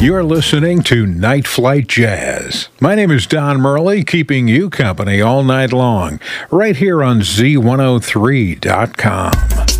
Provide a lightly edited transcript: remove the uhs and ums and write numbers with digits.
You're listening to Night Flight Jazz. My name is Don Murley, keeping you company all night long, right here on Z103.com.